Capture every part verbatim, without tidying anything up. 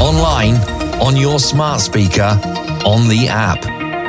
online, on your smart speaker, on the app.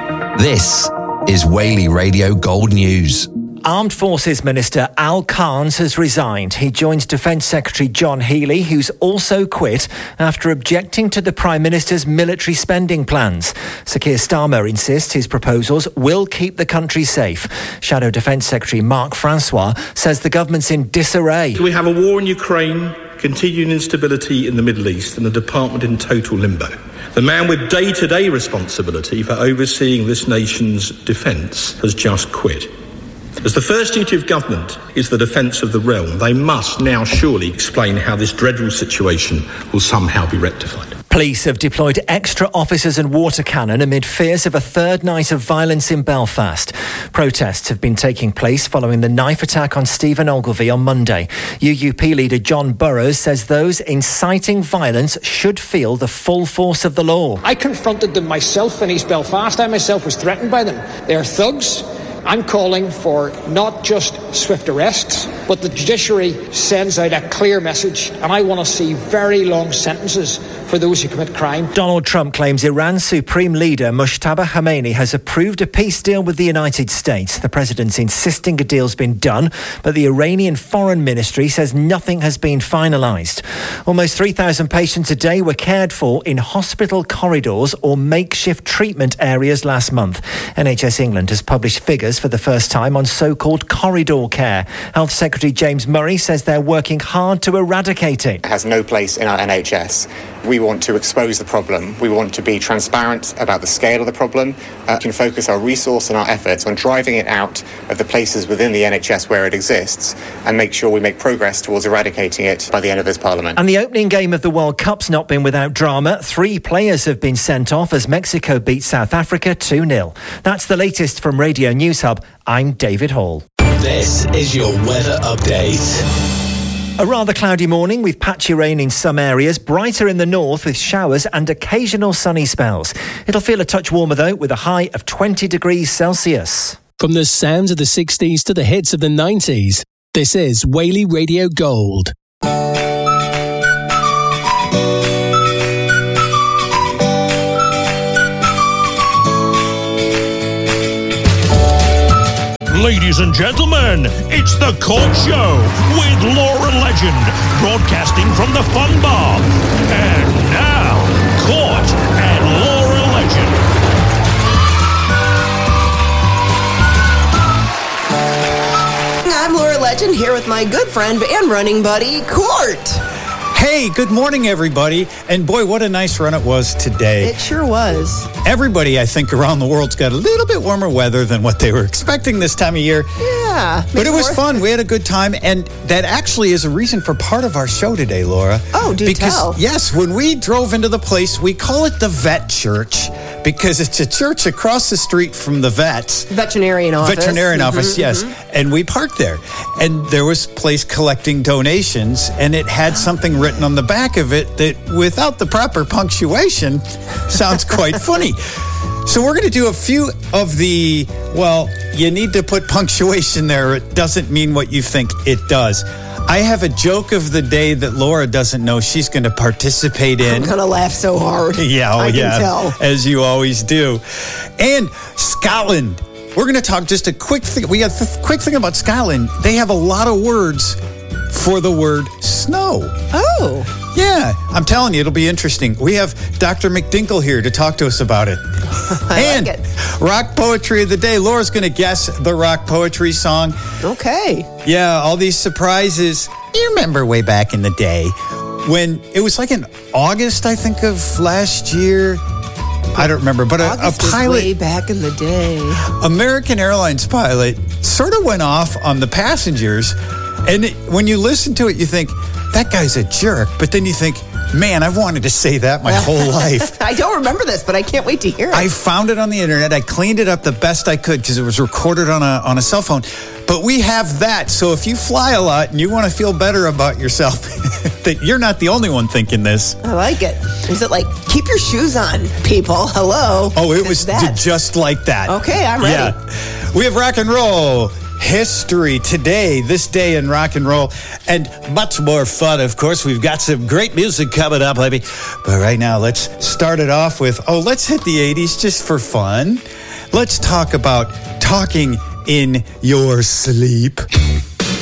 This is Whaley Radio Gold News. Armed Forces Minister Al Carnes has resigned. He joins Defence Secretary John Healey, who's also quit after objecting to the Prime Minister's military spending plans. Sir Keir Starmer insists his proposals will keep the country safe. Shadow Defence Secretary Mark Francois says the government's in disarray. We have a war in Ukraine, continuing instability in the Middle East, and the department in total limbo. The man with day-to-day responsibility for overseeing this nation's defence has just quit. As the first duty of government is the defence of the realm, they must now surely explain how this dreadful situation will somehow be rectified. Police have deployed extra officers and water cannon amid fears of a third night of violence in Belfast. Protests have been taking place following the knife attack on Stephen Ogilvie on Monday. U U P leader John Burrows says those inciting violence should feel the full force of the law. I confronted them myself in East Belfast. I myself was threatened by them. They are thugs. I'm calling for not just swift arrests, but the judiciary sends out a clear message, and I want to see very long sentences for those who commit crime. Donald Trump claims Iran's Supreme Leader Mojtaba Khomeini has approved a peace deal with the United States. The president's insisting a deal's been done, but the Iranian Foreign Ministry says nothing has been finalised. Almost three thousand patients a day were cared for in hospital corridors or makeshift treatment areas last month. N H S England has published figures for the first time on so-called corridor care. Health Secretary James Murray says they're working hard to eradicate it. It has no place in our N H S. We want to expose the problem. We want to be transparent about the scale of the problem. Uh, we can focus our resource and our efforts on driving it out of the places within the N H S where it exists and make sure we make progress towards eradicating it by the end of this Parliament. And the opening game of the World Cup's not been without drama. Three players have been sent off as Mexico beat South Africa two nil. That's the latest from Radio News Hub. I'm David Hall. This is your weather update. A rather cloudy morning with patchy rain in some areas, brighter in the north with showers and occasional sunny spells. It'll feel a touch warmer though with a high of twenty degrees Celsius. From the sounds of the sixties to the hits of the nineties, this is Whaley Radio Gold. Ladies and gentlemen, it's The Court Show with Laura Legend, broadcasting from the Fun Bar. And now, Court and Laura Legend. I'm Laura Legend, here with my good friend and running buddy, Court. Hey, good morning, everybody. And boy, what a nice run it was today. It sure was. Everybody, I think, around the world's got a little bit warmer weather than what they were expecting this time of year. Yeah. But it was fun. We had a good time. And that actually is a reason for part of our show today, Laura. Oh, do because, tell. Yes, when we drove into the place, we call it the Vet Church because it's a church across the street from the vet's. Veterinarian office. Veterinarian mm-hmm, office, yes. Mm-hmm. And we parked there. And there was a place collecting donations, and it had something written on the back of it that, without the proper punctuation, sounds quite funny. So we're going to do a few of the, well, you need to put punctuation there. It doesn't mean what you think it does. I have a joke of the day that Laura doesn't know she's going to participate in. I'm going to laugh so hard. Yeah, oh, I yeah, can tell. As you always do. And Scotland. We're going to talk just a quick thing. We got a quick thing about Scotland. They have a lot of words for the word snow. Oh. Yeah, I'm telling you, it'll be interesting. We have Doctor McDinkle here to talk to us about it. I and like it. Rock Poetry of the Day. Laura's going to guess the rock poetry song. Okay. Yeah, all these surprises. You remember way back in the day when it was like in August, I think, of last year. I don't remember, but a, a pilot, way back in the day, American Airlines pilot, sort of went off on the passengers. And it, when you listen to it, you think, that guy's a jerk. But then you think, man, I've wanted to say that my whole life. I don't remember this, but I can't wait to hear it. I found it on the internet. I cleaned it up the best I could because it was recorded on a on a cell phone. But we have that. So if you fly a lot and you want to feel better about yourself, that you're not the only one thinking this. I like it. Is it like, keep your shoes on, people? Hello. Oh, it was that. just like that. Okay, I'm ready. Yeah. We have rock and roll. history today, this day in rock and roll, and much more fun, of course. We've got some great music coming up, baby. But right now, let's start it off with, oh, let's hit the eighties just for fun. Let's talk about talking in your sleep.